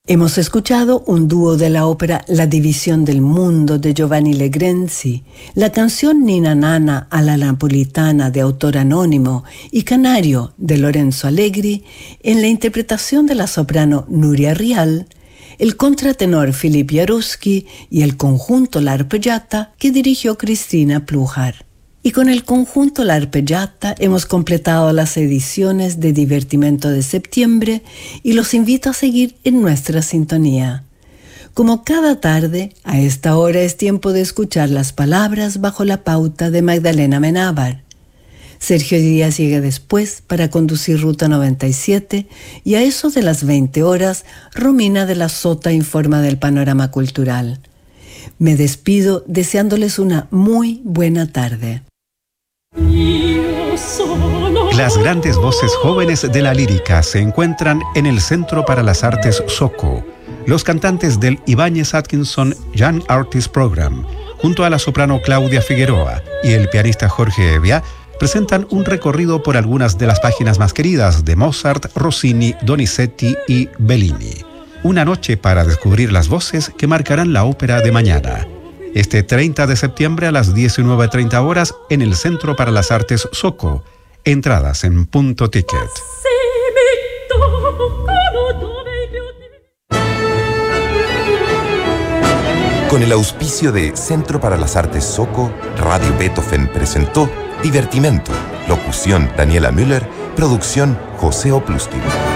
Hemos escuchado un dúo de la ópera La División del Mundo de Giovanni Legrenzi, la canción Nina Nana a la Napolitana de autor anónimo y Canario de Lorenzo Allegri, en la interpretación de la soprano Nuria Rial, el contratenor Filip Jaruski y el conjunto La Arpeggiata que dirigió Cristina Pluhar. Y con el conjunto La Arpeggiata hemos completado las ediciones de Divertimento de septiembre y los invito a seguir en nuestra sintonía. Como cada tarde, a esta hora es tiempo de escuchar las palabras bajo la pauta de Magdalena Menábar. Sergio Díaz llega después para conducir Ruta 97 y a eso de las 20 horas, Romina de la Sota informa del panorama cultural. Me despido deseándoles una muy buena tarde. Las grandes voces jóvenes de la lírica se encuentran en el Centro para las Artes SOCO. Los cantantes del Ibáñez Atkinson Young Artist Program, junto a la soprano Claudia Figueroa y el pianista Jorge Evia, presentan un recorrido por algunas de las páginas más queridas de Mozart, Rossini, Donizetti y Bellini. Una noche para descubrir las voces que marcarán la ópera de mañana. Este 30 de septiembre a las 19:30 horas en el Centro para las Artes SOCO. Entradas en Punto Ticket. Con el auspicio de Centro para las Artes SOCO, Radio Beethoven presentó Divertimento. Locución Daniela Müller. Producción José Opluskin.